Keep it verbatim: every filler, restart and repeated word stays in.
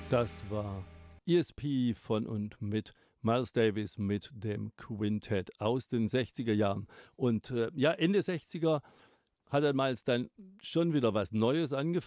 Das war E S P von und mit Miles Davis mit dem Quintett aus den sechziger Jahren. Und, äh, ja, Ende sechziger hat der Miles dann schon wieder was Neues angef